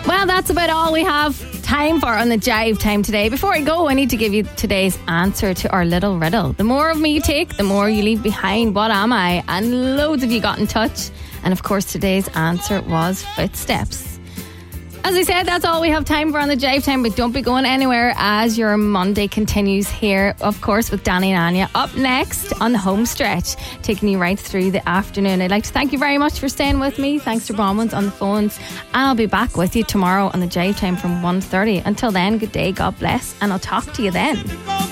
Well, that's about all we have time for on the Jive Time today. Before I go, I need to give you today's answer to our little riddle. The more of me you take, the more you leave behind. What am I? And loads of you got in touch. And of course, today's answer was footsteps. As I said, that's all we have time for on the Jive Time, but don't be going anywhere as your Monday continues here, of course, with Danny and Anya up next on the home stretch, taking you right through the afternoon. I'd like to thank you very much for staying with me. Thanks to Bronwyn's on the phones, and I'll be back with you tomorrow on the Jive Time from 1:30. Until then, good day, God bless, and I'll talk to you then.